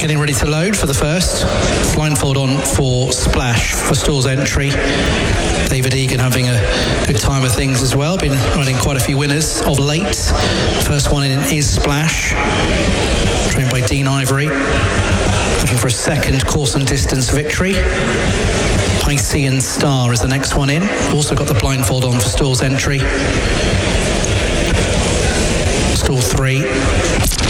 Getting ready to load for the first. Blindfold on for Splash for Stall's entry. David Egan having a good time of things as well. Been riding quite a few winners of late. First one in is Splash, trained by Dean Ivory. Looking for a second course and distance victory. Piscean Star is the next one in. Also got the blindfold on for Stall's entry. Stall 3.